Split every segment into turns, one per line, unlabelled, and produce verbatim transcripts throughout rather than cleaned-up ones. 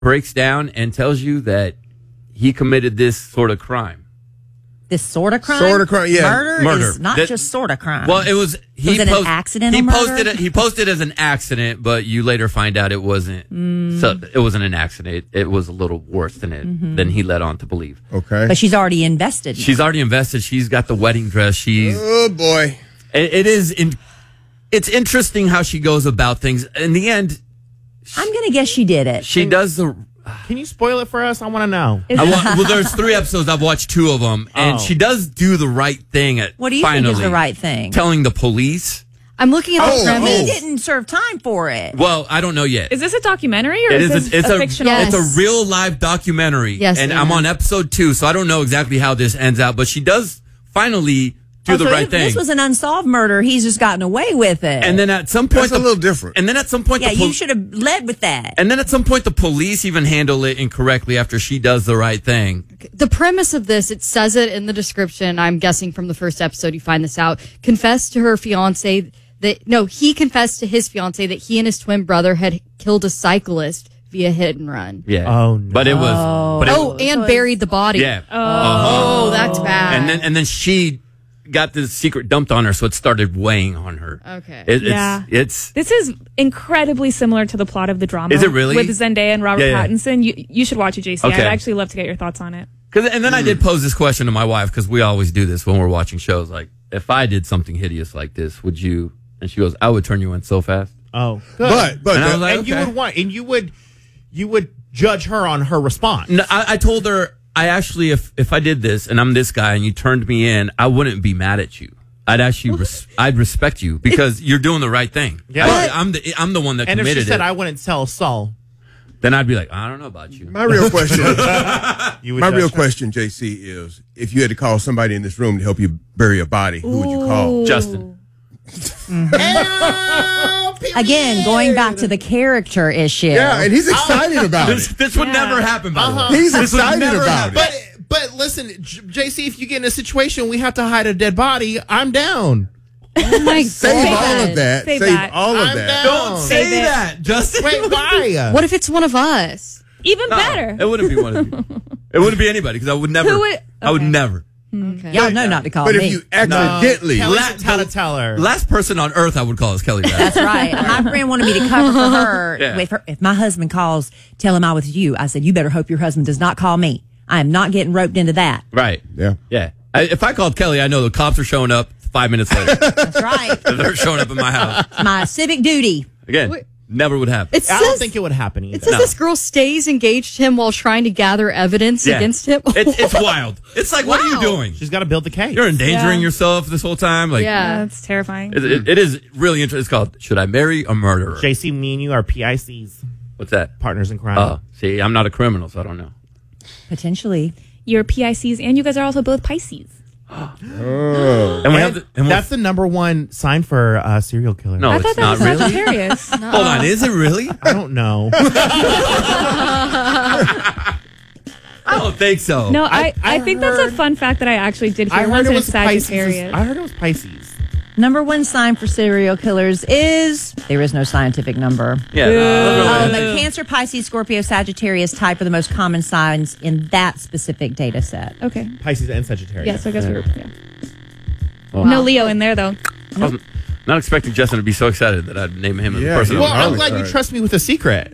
breaks down and tells you that he committed this sort of crime.
This sort of crime?
Sort of crime, yeah.
Murder,
Murder.
is not
That-
just sort of crime.
Well, it was. He
was it
post-
an accidental
he
murder?
posted it. He posted it as an accident, but you later find out it wasn't.
Mm.
So it wasn't an accident. It, it was a little worse than it
Mm-hmm.
than he led on to believe.
Okay.
But she's already invested.
She's already invested. She's got the wedding dress. She's.
Oh, boy.
It, it is. In, it's interesting how she goes about things. In the end,
I'm going to guess she did it.
she does the.
Can you spoil it for us? I want to know.
I wa- well, there's three episodes. I've watched two of them, and
Oh.
she does do the right thing. At
What do you
finally,
think is the right thing?
Telling the police.
I'm looking at the
Oh,
premise.
He didn't serve time for it.
Well, I don't know yet.
Is this a documentary or
It
is
is.
this
It's
a,
a,
fictional?
Yes.
it's a real live documentary.
Yes,
and
Anna.
I'm on episode two, so I don't know exactly how this ends out. But she does finally do
Oh,
the
so
right
if
thing.
This was an unsolved murder. He's just gotten away with it.
and then at some point,
That's a
the-
little different.
And then at some point,
yeah,
the pol-
you should have led with that.
And then at some point, the police even handle it incorrectly after she does the right thing.
The premise of this, it says it in the description. I'm guessing from the first episode you find this out. Confessed to her fiance that, no, he confessed to his fiance that he and his twin brother had killed a cyclist via hit and run.
Yeah.
Oh, no.
But it was. But it,
Oh, and buried the body.
yeah.
Oh, that's bad.
And then and then she got the secret dumped on her, so it started weighing on her.
Okay.
It, it's,
Yeah.
It's
This is incredibly similar to the plot of the drama.
Is it really?
With Zendaya and Robert
Yeah, yeah.
Pattinson. You you should watch it, J C.
Okay.
I'd actually love to get your thoughts on it.
Cause, and then I did pose this question to my wife because we always do this when we're watching shows. Like, if I did something hideous like this, would you? And she goes, "I would turn you in so fast."
Oh, good.
But, but,
And I was
the-
like,
and you
okay.
would want, and you would, you would judge her on her response.
No, I, I told her I actually, if if I did this and I'm this guy and you turned me in, I wouldn't be mad at you. I'd actually, res- I'd respect you because you're doing the right thing.
Yeah.
I, I'm the I'm the one that
And if
committed
she said
it.
I wouldn't tell Saul,
then I'd be like, I don't know about you.
my real question,
you would.
my
judge
real
her.
question, J C, is if you had to call somebody in this room to help you bury a body, who would you call?
Justin.
Again, going back to the character issue.
Yeah, and he's excited about
This,
it.
this would
Yeah.
never happen, by the
Uh-huh.
way.
He's
This would
excited
never
about
happen.
it.
But but listen, J- J C, if you get in a situation we have to hide a dead body, I'm down.
oh my
Save
God.
all of that.
Save
Save
that.
all of
I'm
that.
down.
Don't say
Save it.
that, Justin.
Wait, why?
What if it's one of us?
Even
No,
better.
It wouldn't be one of you. It wouldn't be anybody because I would never.
Who would-
I would
okay.
never.
Okay.
Y'all know not to call
But
me.
if you accidentally,
Kelly's
La-
how to tell her.
Last person on earth I would call is Kelly. Bass.
That's right. My friend wanted me to cover for her.
Yeah.
If, her. if my husband calls, tell him I was you. I said, you better hope your husband does not call me. I am not getting roped into that.
Right.
yeah.
Yeah. I, if I called Kelly, I know the cops are showing up five minutes later.
That's right.
They're showing up in my house.
My civic duty.
Again,
Wait.
never would happen.
It
I
says,
don't think it would happen either.
it says
No.
this girl stays engaged to him while trying to gather evidence
Yeah.
against him.
It's, it's wild. It's like, what are you
Wow.
doing?
She's got to build the case.
You're endangering
Yeah.
yourself this whole time. Like,
Yeah.
That's terrifying.
it, it, it is really interesting. It's called "Should I Marry a Murderer?"
J C, me and you are P I Cs,
What's that?
partners in crime.
Oh, see, I'm not a criminal, so I don't know.
Potentially.
You're P I Cs and you guys are also both Pisces.
And we have
And
the, and we're-
that's the number one sign for a serial killer.
no,
I
it's
thought that
not
was
really.
Sagittarius.
Hold on, is it really?
I don't know.
I don't think so.
No, I,
I-
I,
I
think that's a
heard-
fun fact that I actually did hear
I heard
once,
it
and
was
it's
Pisces.
Sagittarius.
I heard it was Pisces.
Number one sign for serial killers is there is no scientific number.
Yeah. no,
Um,
no, no.
Cancer, Pisces, Scorpio, Sagittarius type are the most common signs in that specific data set.
Okay.
Pisces and Sagittarius.
Yeah, so I guess we're yeah.
Well,
No Leo in there though.
I wasn't not expecting Justin to be so excited that I'd name him as
Yeah,
the person.
he
I
Well,
was
I'm
wrong.
glad you
sorry.
trust me with a secret.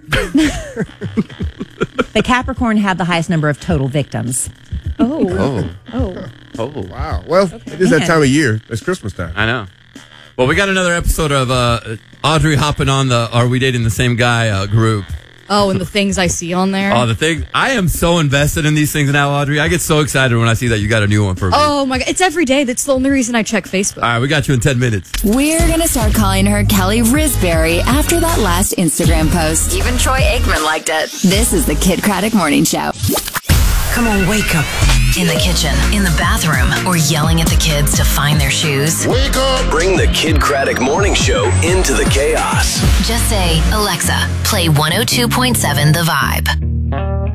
The Capricorn have the highest number of total victims.
Oh.
Oh,
Oh.
oh,
Wow. Well, it is that
Man.
time of year. It's Christmas time.
I know. Well, we got another episode of uh, Audrey hopping on the "Are We Dating the Same Guy" uh, group.
Oh, and the things I see on there.
Oh, the thing! I am so invested in these things now, Audrey. I get so excited when I see that you got a new one for me.
Oh my God. It's every day. That's the only reason I check Facebook.
All right, we got you in ten minutes.
We're going to start calling her Kelly Risberry after that last Instagram post. Even Troy Aikman liked it. This is the Kid Craddock Morning Show.
Come on, wake up.
In the kitchen, in the bathroom, or yelling at the kids to find their shoes.
Wake up! Bring the Kid Craddock Morning Show into the chaos.
Just say, Alexa, play one oh two point seven The Vibe.